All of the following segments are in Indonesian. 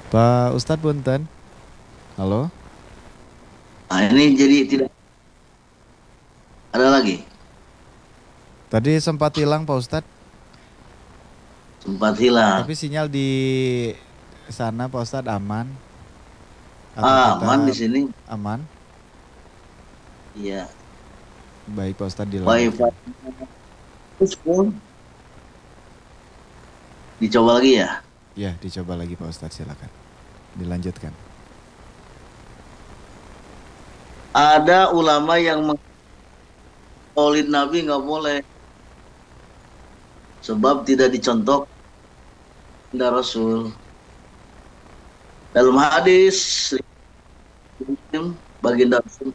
Pak Ustadz Punten, halo. Nah, ini jadi tidak ada lagi. Tadi sempat hilang Pak Ustadz, Sempat hilang. tapi sinyal di sana Pak Ustadz aman atau Aman di tetap sini. aman? Iya. Baik Pak Ustadz Wifi dilanjutkan. terus pun dicoba lagi ya. Ya, dicoba lagi Pak Ustadz, silakan. Dilanjutkan. Ada ulama yang maulid Nabi nggak boleh sebab tidak dicontoh dari Rasul. Dalam hadis baginda Rasul,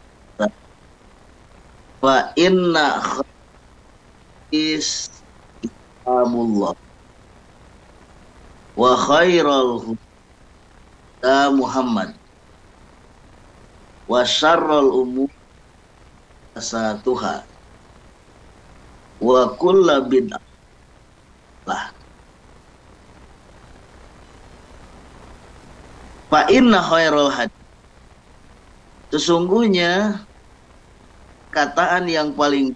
wa inna khais kitabullah wa khairal huda Muhammad wa syarrul umur satuha wa kullu bid'ah. Fa inna khairal hadis, sesungguhnya kataan yang paling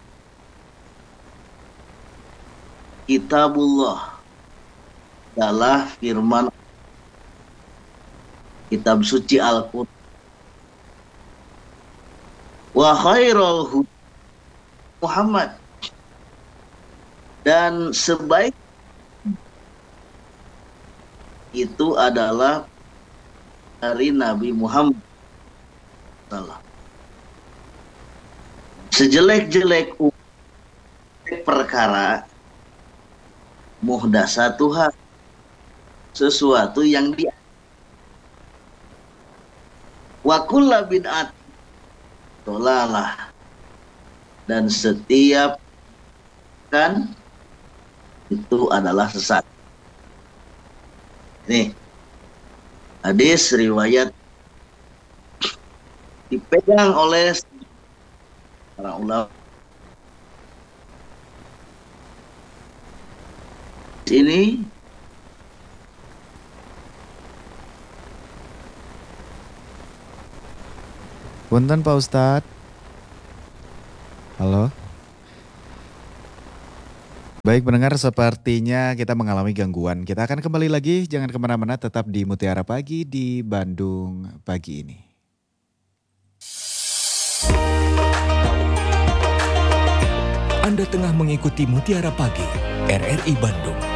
kitabullah adalah firman kitab suci Al-Quran. Wa khairul huda Muhammad, dan sebaik itu adalah dari Nabi Muhammad SAW. Sejelek-jelek perkara muhdasatuha, sesuatu yang dia wa kullu bid'at dolalah, dan setiap kan itu adalah sesat. Ini hadis riwayat dipegang oleh para ulama. Ini Punten Pak Ustadz, halo. Baik pendengar, sepertinya kita mengalami gangguan. Kita akan kembali lagi, jangan kemana-mana, tetap di Mutiara Pagi di Bandung pagi ini. Anda tengah mengikuti Mutiara Pagi, RRI Bandung